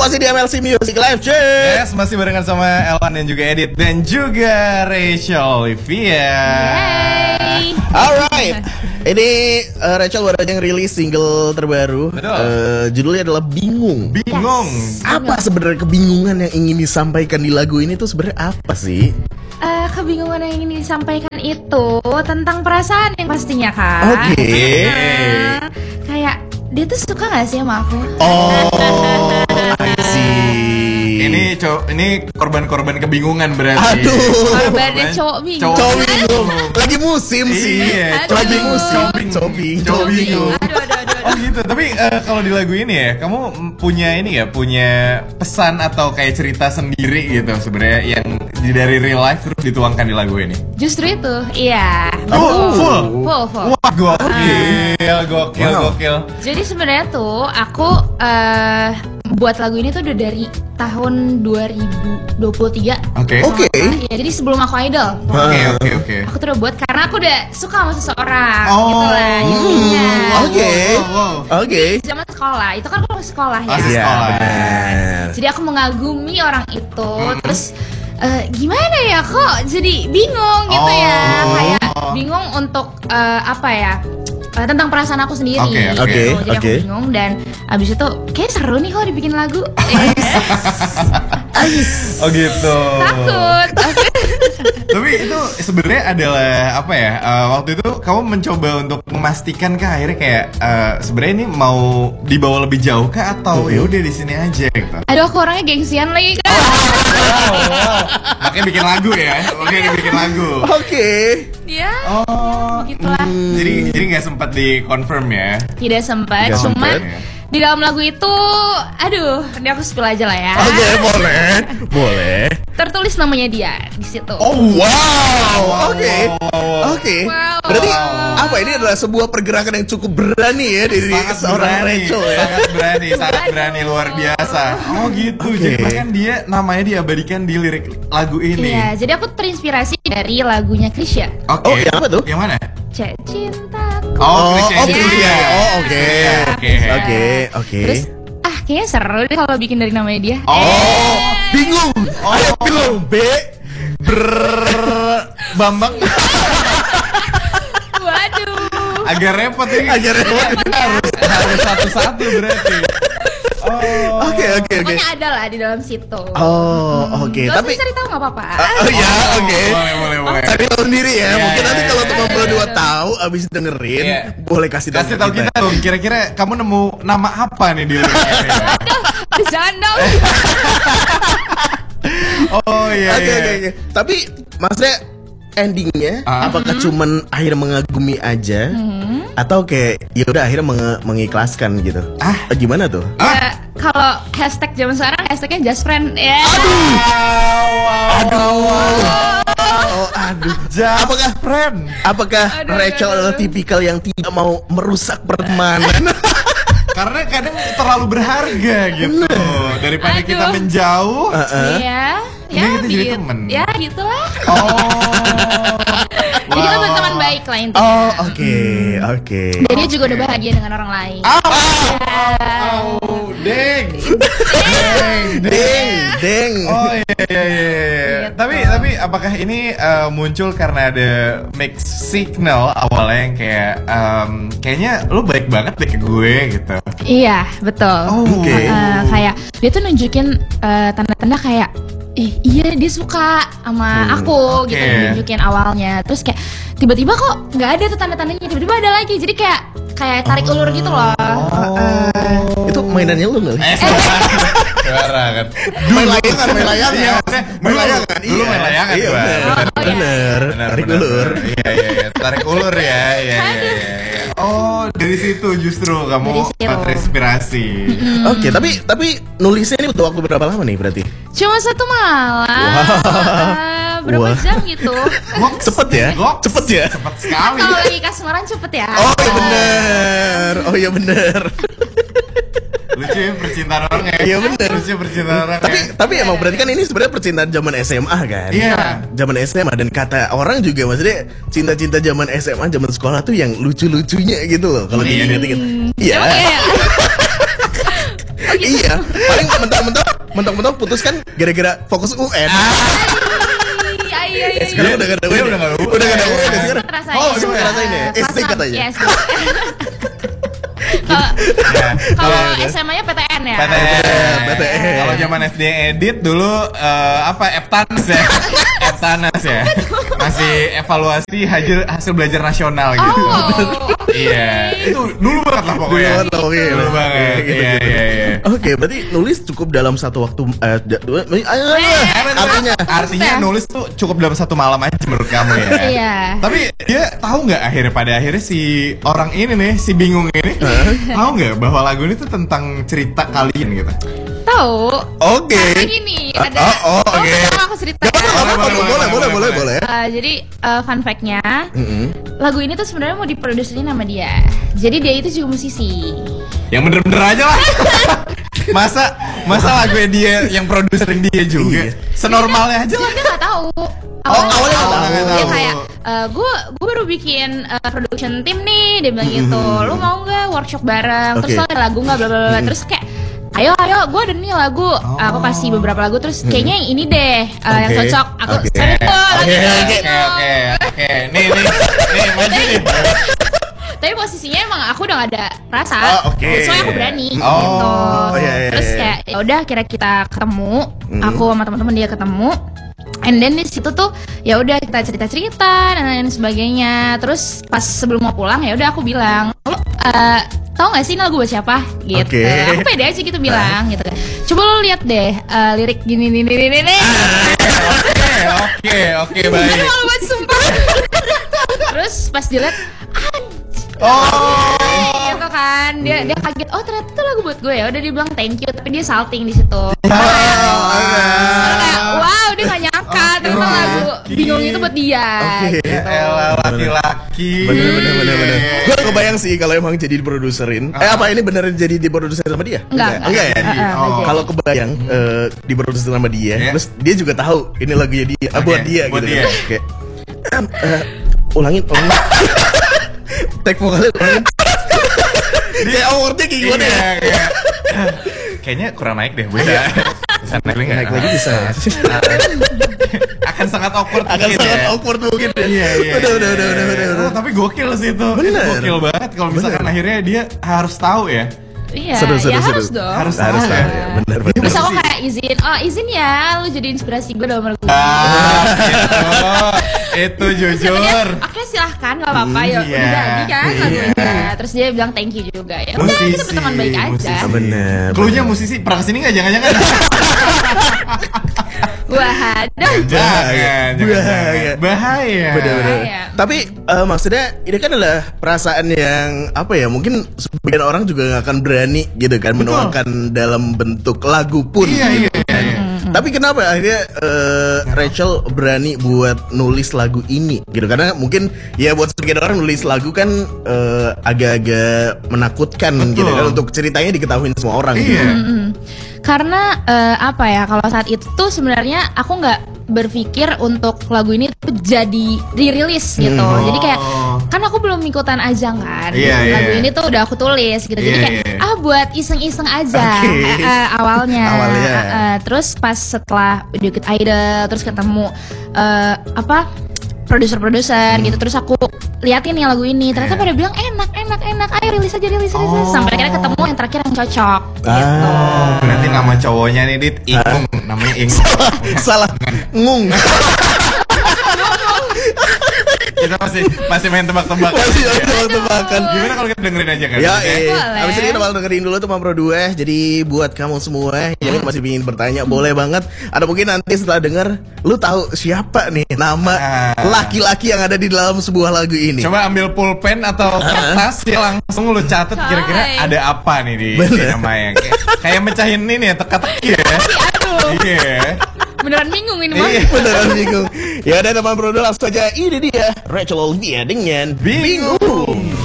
masih di MLC Music Live, cuy. Yes, masih barengan sama Elwan dan juga Edit dan juga Rachel Olivia. Yay. Alright, ini Rachel baru aja ngerilis single terbaru. Betul. Judulnya adalah Bingung. Bingung. Apa sebenarnya kebingungan yang ingin disampaikan di lagu ini tuh sebenarnya apa sih? Kebingungan yang ingin disampaikan itu tentang perasaan yang pastinya kan. Oke. Kayak dia tuh suka gak sih sama aku? Oh, I see. Ini korban-korban kebingungan berarti. Aduh. Korbannya cowok bingung. Cowok bingung. Lagi musim sih. Iya, lagi aduh. musim. Cowok Cowok bingung. Aduh. Oh gitu. Tapi kalau di lagu ini ya, kamu punya ini ya, punya pesan atau kayak cerita sendiri gitu sebenarnya yang dari real life terus dituangkan di lagu ini. Justru itu, iya. Oh, Full. Wah, gokil. Jadi sebenarnya tuh aku buat lagu ini tuh udah dari tahun 2023. Oke. Oke. Ya, jadi sebelum aku idol. Oke. Aku tuh udah buat karena aku udah suka sama seseorang Oh. gitu lah intinya. Oke. Wow. Oke. Zaman sekolah, itu kan aku masih sekolah ya. Masih Iya, sekolah. benar. Jadi aku mengagumi orang itu, terus gimana ya kok jadi bingung gitu ya, kayak bingung untuk apa ya, tentang perasaan aku sendiri. Oke. gitu. Jadi Oke. aku bingung dan abis itu kayak seru nih kalau dibikin lagu. Oh gitu. Takut. Tapi itu sebenarnya adalah apa ya? Waktu itu kamu mencoba untuk memastikan kah akhirnya kayak sebenarnya ini mau dibawa lebih jauh kah atau ya udah di sini aja gitu. Aduh, aku orangnya gengsian lagi kan. Wow. Makanya bikin lagu ya. Makanya bikin lagu. Oke. Ya, Oh. gitulah. Jadi nggak sempat di confirm ya. Tidak sempat, Tidak cuman sempat. di dalam lagu itu, aduh, ini aku spill aja lah ya. Oke, boleh. Tertulis namanya dia di situ. Oh wow, oke. Wow. Berarti apa ini adalah sebuah pergerakan yang cukup berani ya dari seorang Rachel ya. Sangat berani luar biasa. Oh gitu. Oke. Jadi bahkan dia namanya diabadikan di lirik lagu ini. Iya, jadi aku terinspirasi dari lagunya Krisya. Oke. Oh, yang apa tuh? Yang mana? Cek cintaku. Christian Krisya. Oh, oke. Oke. Oke. Terus kayaknya seru deh kalau bikin dari namanya dia. Oh, bingung. Ayo bingung. Bambang Waduh. agak repot ini. Agak repot. Harus satu-satu berarti. Oke. Pokoknya ada lah di dalam situ. Oh, oke. Gak Tapi usah cari tahu nggak apa-apa. oh ya, oke. Boleh. Cari tahu sendiri ya. Iya, Mungkin nanti iya, kalau iya, teman iya. berdua tahu abis dengerin, Iya. boleh kasih tahu Kasih tahu kita dong, kira-kira kamu nemu nama apa nih di lirik ini? Jangan dong. Oh iya. Oke. Tapi maksudnya endingnya apakah cuman akhirnya mengagumi aja atau kayak ya udah akhirnya mengikhlaskan gitu? Gimana tuh? Ya, kalau hashtag zaman sekarang hashtagnya just friend ya. Aduh. Apakah friend? Apakah Rachel adalah tipikal yang tidak mau merusak pertemanan? Karena kadang terlalu berharga gitu. Daripada kita Aduh. menjauh. Iya. Ya, Kita jadi gitu. temen. Ya, gitulah. Oh. Jadi kita teman baik lah intinya. Oh, oke. Dan dia juga udah bahagia dengan orang lain. Deng. Deng. Oh iya. Tapi apakah ini muncul karena ada mix signal awalnya yang kayak kayaknya lu baik banget deh ke gue gitu. Iya, betul. Oke. Kayak dia tuh nunjukin tanda-tanda kayak iya dia suka sama aku Oke. gitu, nunjukin awalnya. Terus kayak tiba-tiba kok nggak ada tuh tanda-tandanya, tiba-tiba ada lagi. Jadi kayak tarik ulur gitu loh. Itu mainannya lu nggak? Suara kan. Main layangan. Main layangan. Dulu main layangan. Iya, Bang. bener. Tarik ulur. Iya. Tarik ulur ya. Iya. Oh, dari situ justru kamu Dari situ. terinspirasi. Oke, tapi nulisnya ini butuh waktu berapa lama nih berarti? Cuma 1 malam. Berapa Wah. jam gitu? Cepet ya? Goks. Cepet ya? Cepat sekali. Kalau lagi kasmaran cepet ya. Oh iya bener. Lucu ya percintaan orang ya. Iya, bener. Lucu percintaan orang Tapi emang berarti kan ini sebenarnya percintaan zaman SMA kan? Iya. Zaman SMA dan kata orang juga maksudnya cinta-cinta zaman SMA, zaman sekolah tuh yang lucu-lucunya gitu loh. Kalau Iya. diinget-inget. Iya. Emang iya. Iya. mentok-mentok putus kan gara-gara fokus UN. Sekarang udah gak ada UN. Udah gak ada UN sekarang. Oh, semua ngerasain ya. SD katanya. Kalau SMA-nya PTN ya. PTN. Kalau zaman SD edit dulu Eptanas ya. Eptanas ya. Masih evaluasi hasil belajar nasional gitu. Iya. Itu dulu banget lah pokoknya. Dulu banget. Iya. Oke, berarti nulis cukup dalam satu waktu. Artinya nulis tuh cukup dalam satu malam aja menurut kamu ya. Iya. Tapi dia tahu nggak pada akhirnya si orang ini nih, si bingung ini, tahu nggak bahwa lagu ini tuh tentang cerita kalian gitu? Tahu. Oke. Karena gini, ada. Oke. Aku cerita. Boleh. Jadi fun fact-nya, lagu ini tuh sebenarnya mau diproduserin sama dia. Jadi dia itu juga musisi. Yang bener-bener aja lah. Masa lagunya dia yang produserin dia juga. Senormalnya aja lah. Dia nggak tahu. Awalnya nggak tahu. Dia kayak, gue baru bikin production team nih, dia bilang gitu. Lu mau nggak workshop bareng? Terus lo ada lagu nggak? Bla bla bla. Terus kayak, ayo, gue ada nih lagu. Aku kasih beberapa lagu. Terus kayaknya yang ini deh yang cocok. Aku Oke. Nih, maju nih. Tapi posisinya emang aku udah gak ada rasa, soalnya aku berani gitu. Terus kayak ya udah akhirnya kita ketemu, aku sama teman-teman dia ketemu. And then di situ tuh ya udah kita cerita-cerita dan lain sebagainya. Terus pas sebelum mau pulang ya udah aku bilang, "Lo tahu nggak sih ini lagu buat siapa?" gitu. Aku pede aja gitu bilang gitu kan. Coba lo lihat deh lirik gini. Oke, baik. Malu banget sumpah. Terus pas dilihat gitu kan, dia kaget. Oh ternyata itu lagu buat gue ya. Udah dia bilang thank you, tapi dia salting di situ. Wow, dia nggak nyangka ternyata lagu bingung itu buat dia. Elah laki-laki. Bener. Gue kebayang sih kalau emang jadi diproduserin. Apa ini beneran jadi diproduserin sama dia? Enggak ya. Kalau kebayang diproduserin sama dia, terus dia juga tahu ini lagunya dia, buat dia gitu. Kayak ulangin. Take vokalnya ulangin. Dia awardnya kayak gimana ya? Kayaknya kurang naik deh, bisa naik lagi bisa. Akan sangat awkward mungkin. Iya. Udah. Tapi gokil sih itu. Bener. Gokil banget kalau misalkan akhirnya dia harus tahu ya. Iya, harus dong. Harus tahu ya. Bener. Terus aku kayak izin ya, lu jadi inspirasi gue dalam lagu. Itu jujur. Oke silahkan, nggak apa-apa ya. Udah jadi kan lagunya. Terus dia bilang thank you juga ya. Udah kita berteman baik aja. Bener. Cluenya musisi pernah kesini nggak? Jangan-jangan. Waduh. Jangan. Bahaya. Bener. Tapi maksudnya ini kan adalah perasaan yang apa ya? Mungkin sebagian orang juga nggak akan berani gitu kan menuangkan dalam bentuk lagu pun. Iya. Tapi kenapa akhirnya Rachel berani buat nulis lagu ini gitu? Karena mungkin ya buat sebagian orang nulis lagu kan agak-agak menakutkan gitu kan untuk ceritanya diketahui semua orang. Gitu. Karena apa ya, kalau saat itu tuh sebenarnya aku nggak berpikir untuk lagu ini tuh jadi dirilis gitu. Jadi kayak kan aku belum ikutan ajang kan. Lagu ini tuh udah aku tulis gitu. Jadi kayak buat iseng-iseng aja awalnya. Terus pas setelah udah ikut Idol terus ketemu produser gitu, terus aku liatin nih lagu ini, ternyata pada bilang enak, ayo rilis aja. Sampai akhirnya ketemu yang terakhir yang cocok gitu. Berarti nama cowoknya nih Dit Ingung, namanya Ingung. Salah, ngung. Kita masih main tebak-tebakan. Gimana kalau kita dengerin aja kan? Ya, abis ini kita bakal dengerin dulu tuh Mambro 2. Jadi buat kamu semua yang masih ingin bertanya, boleh banget. Ada mungkin nanti setelah denger, lu tahu siapa nih nama laki-laki yang ada di dalam sebuah lagu ini. Coba ambil pulpen atau kertas ya, langsung lu catat kira-kira ada apa nih di namanya. Kayak mecahin ini ya, teka-teki ya. Iya. Beneran bingung ini mah. Beneran bingung. Ya udah teman bro, langsung aja ini dia Rachel Olivia dengan Bingung.